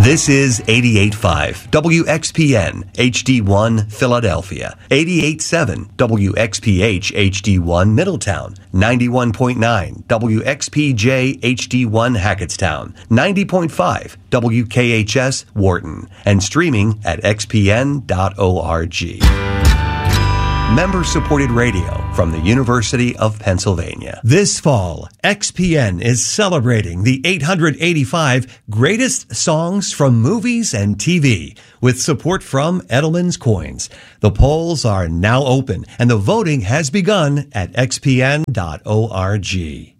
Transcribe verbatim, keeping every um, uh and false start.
This is eighty-eight point five W X P N H D one Philadelphia, eighty-eight point seven W X P H H D one Middletown, ninety-one point nine W X P J H D one Hackettstown, ninety point five W K H S Wharton, and streaming at x p n dot org. Member-supported radio from the University of Pennsylvania. This fall, X P N is celebrating the eight hundred eighty-five greatest songs from movies and T V with support from Edelman's Coins. The polls are now open and the voting has begun at x p n dot org.